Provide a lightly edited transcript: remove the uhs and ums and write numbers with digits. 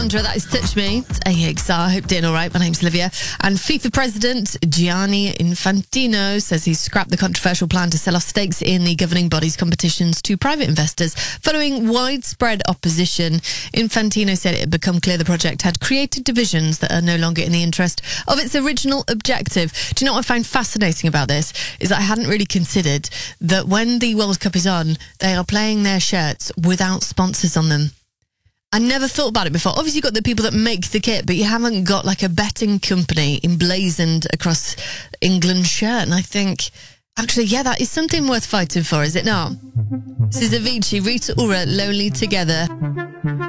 Andra, that is Touch Me. It's AXR. I hope doing all right. My name's Olivia. And FIFA President Gianni Infantino says he's scrapped the controversial plan to sell off stakes in the governing body's competitions to private investors following widespread opposition. Infantino said it had become clear the project had created divisions that are no longer in the interest of its original objective. Do you know what I find fascinating about this? Is that I hadn't really considered that when the World Cup is on, they are playing their shirts without sponsors on them. I never thought about it before. Obviously, you've got the people that make the kit, but you haven't got like a betting company emblazoned across England's shirt. And I think, actually, yeah, that is something worth fighting for, is it not? This is Avicii, Rita Ora, Lonely Together.